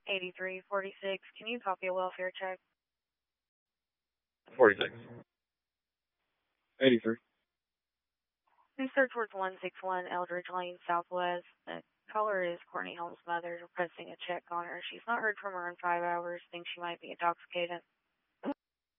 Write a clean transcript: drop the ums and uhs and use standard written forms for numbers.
8346. Can you copy a welfare check? 46. 83. Search towards 161 Eldridge Lane Southwest. The caller is Courtney Holmes' mother requesting a check on her. She's not heard from her in 5 hours. Thinks she might be intoxicated.